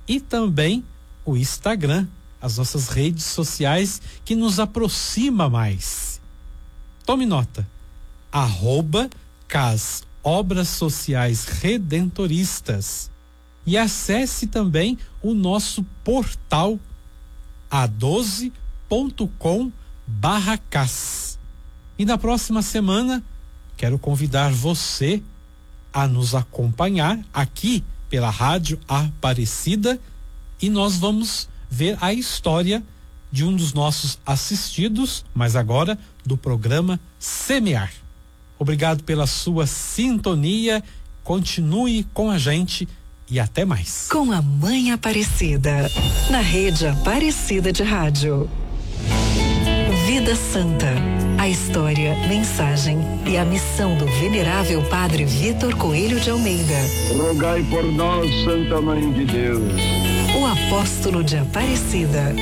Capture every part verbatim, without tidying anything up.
e também o Instagram, as nossas redes sociais que nos aproxima mais. Tome nota, arroba Cas Obras Sociais Redentoristas, e acesse também o nosso portal a doze ponto com barra Cas. E na próxima semana quero convidar você a nos acompanhar aqui pela Rádio Aparecida, e nós vamos ver a história de um dos nossos assistidos, mas agora do programa Semear. Obrigado pela sua sintonia, continue com a gente e até mais. Com a Mãe Aparecida, na Rede Aparecida de Rádio. Vida Santa, a história, mensagem e a missão do venerável Padre Vitor Coelho de Almeida. Rogai por nós, Santa Mãe de Deus. O apóstolo de Aparecida.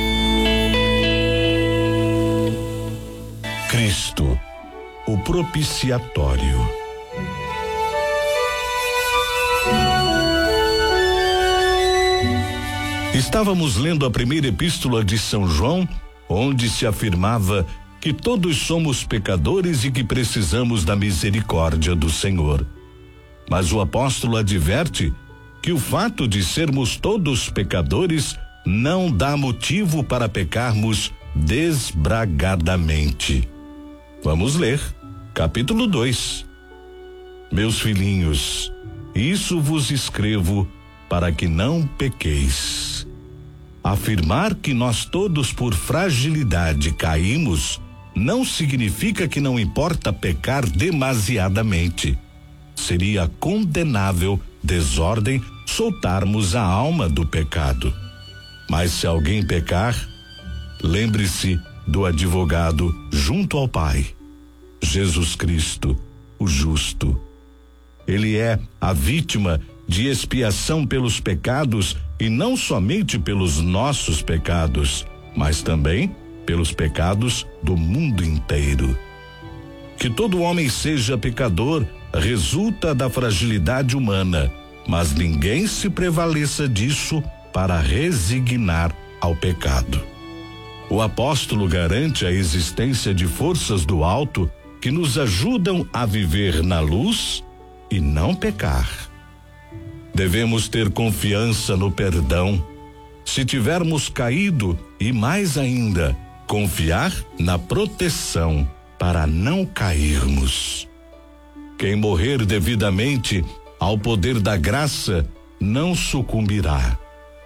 Cristo, o propiciatório. Estávamos lendo a primeira epístola de São João, onde se afirmava que todos somos pecadores e que precisamos da misericórdia do Senhor. Mas o apóstolo adverte que o fato de sermos todos pecadores não dá motivo para pecarmos desbragadamente. Vamos ler, capítulo dois. Meus filhinhos, isso vos escrevo para que não pequeis. Afirmar que nós todos por fragilidade caímos não significa que não importa pecar demasiadamente. Seria condenável desordem soltarmos a alma do pecado. Mas se alguém pecar, lembre-se do advogado junto ao Pai, Jesus Cristo, o justo. Ele é a vítima de expiação pelos pecados, e não somente pelos nossos pecados, mas também pelos pecados do mundo inteiro. Que todo homem seja pecador resulta da fragilidade humana, mas ninguém se prevaleça disso para resignar ao pecado. O apóstolo garante a existência de forças do alto que nos ajudam a viver na luz e não pecar. Devemos ter confiança no perdão, se tivermos caído, e mais ainda, confiar na proteção para não cairmos. Quem morrer devidamente ao poder da graça não sucumbirá.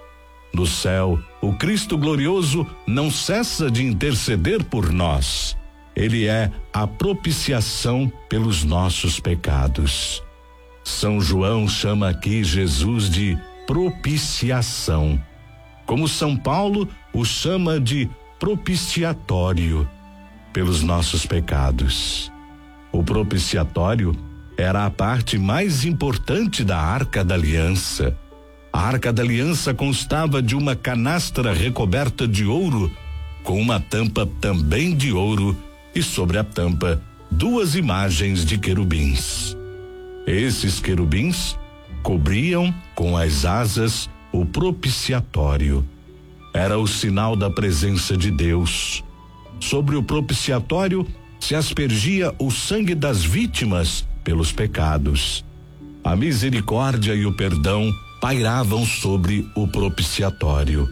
No céu, o Cristo glorioso não cessa de interceder por nós. Ele é a propiciação pelos nossos pecados. São João chama aqui Jesus de propiciação, como São Paulo o chama de propiciatório pelos nossos pecados. O propiciatório era a parte mais importante da Arca da Aliança. A Arca da Aliança constava de uma canastra recoberta de ouro, com uma tampa também de ouro, e sobre a tampa duas imagens de querubins. Esses querubins cobriam com as asas o propiciatório. Era o sinal da presença de Deus. Sobre o propiciatório se aspergia o sangue das vítimas pelos pecados. A misericórdia e o perdão pairavam sobre o propiciatório.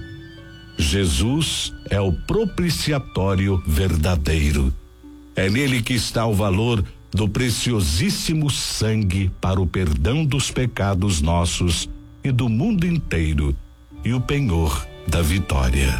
Jesus é o propiciatório verdadeiro. É nele que está o valor do preciosíssimo sangue para o perdão dos pecados nossos e do mundo inteiro, e o penhor da vitória.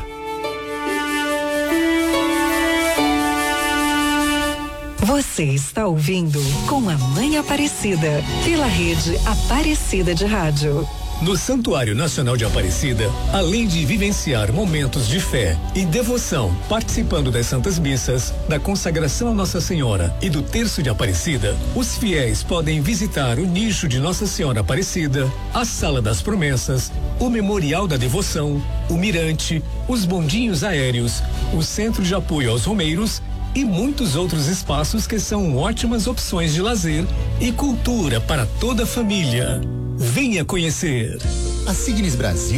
Você está ouvindo Com a Mãe Aparecida, pela Rede Aparecida de Rádio. No Santuário Nacional de Aparecida, além de vivenciar momentos de fé e devoção, participando das Santas Missas, da consagração a Nossa Senhora e do Terço de Aparecida, os fiéis podem visitar o nicho de Nossa Senhora Aparecida, a Sala das Promessas, o Memorial da Devoção, o Mirante, os bondinhos aéreos, o Centro de Apoio aos Romeiros e muitos outros espaços que são ótimas opções de lazer e cultura para toda a família. Venha conhecer. A Signes Brasil